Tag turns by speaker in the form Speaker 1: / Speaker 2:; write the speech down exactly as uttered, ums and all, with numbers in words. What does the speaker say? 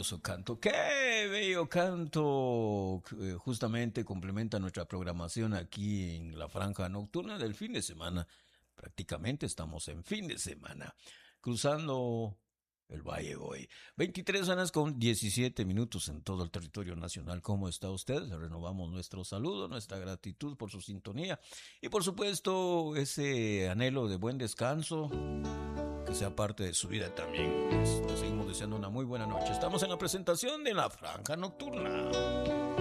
Speaker 1: maravilloso canto, qué bello canto. Eh, justamente complementa nuestra programación aquí en la franja nocturna del fin de semana. Prácticamente estamos en fin de semana, cruzando el Valle hoy. veintitrés horas con diecisiete minutos en todo el territorio nacional. ¿Cómo está usted? Le renovamos nuestro saludo, nuestra gratitud por su sintonía y por supuesto ese anhelo de buen descanso, que sea parte de su vida también. Les seguimos deseando una muy buena noche. Estamos en la presentación de la franja nocturna.